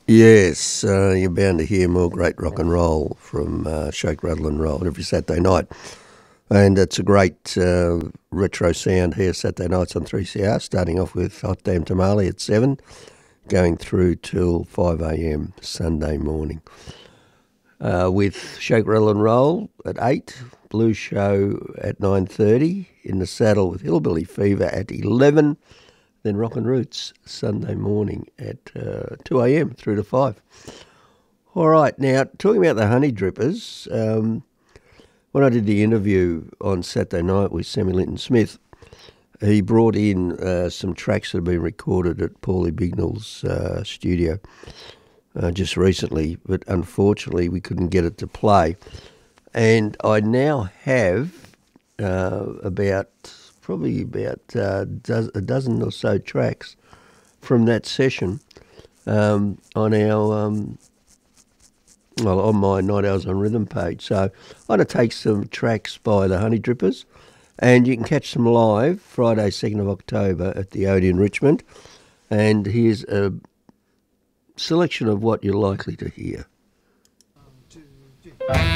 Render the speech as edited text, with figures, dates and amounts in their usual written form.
Yes, you're bound to hear more great rock and roll from Shake, Rattle and Roll every Saturday night. And it's a great retro sound here Saturday nights on 3CR, starting off with Hot Damn Tamale at 7, going through till 5am Sunday morning. With Shake, Rattle and Roll at 8, Blues Show at 9:30, In the Saddle with Hillbilly Fever at 11, then Rockin' Roots Sunday morning at 2am through to 5. All right, now talking about the Honey Drippers, when I did the interview on Saturday night with Sammy Linton Smith, he brought in some tracks that have been recorded at Paulie Bignell's studio just recently, but unfortunately we couldn't get it to play. And I now have probably about a dozen or so tracks from that session on our on my Night Owls on Rhythm page. So I'm going to take some tracks by the Honey Drippers, and you can catch them live Friday 2nd of October at the Odeon Richmond. And here's a selection of what you're likely to hear. 1, 2, 3.